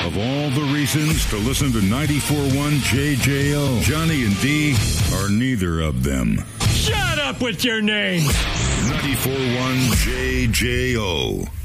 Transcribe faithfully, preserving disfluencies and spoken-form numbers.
Of all the reasons to listen to ninety-four point one J J O, Johnny and D are neither of them. Shut up with your name! ninety-four point one J J O.